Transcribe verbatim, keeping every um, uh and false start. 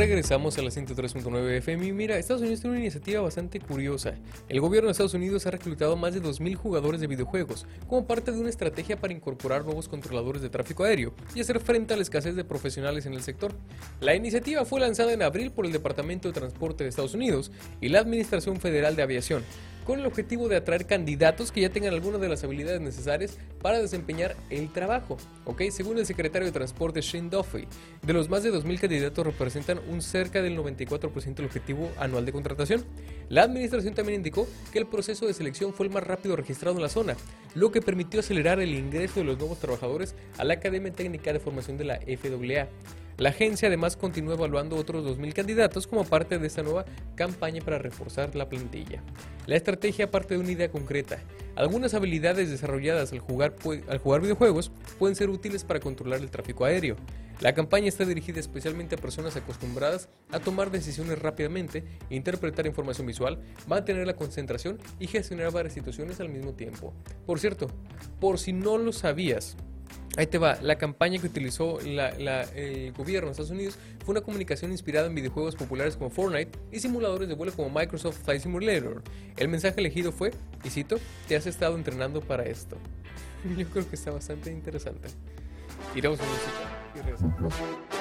Regresamos a la ciento tres punto nueve F M y mira, Estados Unidos tiene una iniciativa bastante curiosa. El gobierno de Estados Unidos ha reclutado más de dos mil jugadores de videojuegos como parte de una estrategia para incorporar nuevos controladores de tráfico aéreo y hacer frente a la escasez de profesionales en el sector. La iniciativa fue lanzada en abril por el Departamento de Transporte de Estados Unidos y la Administración Federal de Aviación, con el objetivo de atraer candidatos que ya tengan algunas de las habilidades necesarias para desempeñar el trabajo. ¿Okay? Según el secretario de Transporte Shane Duffy, de los más de dos mil candidatos representan un cerca del noventa y cuatro por ciento del objetivo anual de contratación. La administración también indicó que el proceso de selección fue el más rápido registrado en la zona, lo que permitió acelerar el ingreso de los nuevos trabajadores a la Academia Técnica de Formación de la F A A. La agencia además continúa evaluando otros dos mil candidatos como parte de esta nueva campaña para reforzar la plantilla. La estrategia parte de una idea concreta. Algunas habilidades desarrolladas al jugar, al jugar videojuegos pueden ser útiles para controlar el tráfico aéreo. La campaña está dirigida especialmente a personas acostumbradas a tomar decisiones rápidamente, interpretar información visual, mantener la concentración y gestionar varias situaciones al mismo tiempo. Por cierto, por si no lo sabías, ahí te va, la campaña que utilizó la, la, el gobierno de Estados Unidos fue una comunicación inspirada en videojuegos populares como Fortnite y simuladores de vuelo como Microsoft Flight Simulator. El mensaje elegido fue, y cito, te has estado entrenando para esto. Yo creo que está bastante interesante. Iremos a música y regresamos.